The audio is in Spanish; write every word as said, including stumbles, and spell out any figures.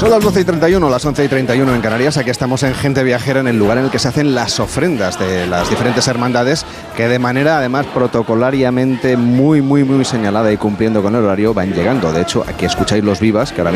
Son las doce y treinta y uno, las once y treinta y uno en Canarias. Aquí estamos en Gente Viajera, en el lugar en el que se hacen las ofrendas de las diferentes hermandades, que de manera además protocolariamente muy, muy, muy señalada y cumpliendo con el horario van llegando. De hecho, aquí escucháis los vivas, que ahora